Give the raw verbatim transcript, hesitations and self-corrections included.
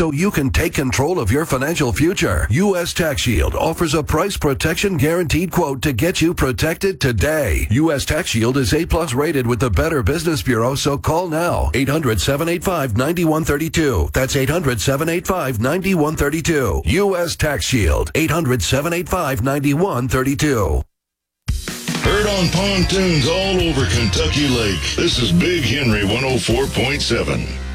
so you can take control of your financial future. U S Tax Shield offers a price protection guaranteed quote to get you protected today. U S Tax Shield is A plus rated with the Better Business Bureau, so call now. eight hundred, seven eight five, nine one three two. That's eight hundred, seven eight five, nine one three two. U S Tax Shield. eight hundred, seven eight five, nine one three two. Heard on pontoons all over Kentucky Lake. This is Big Henry one oh four point seven.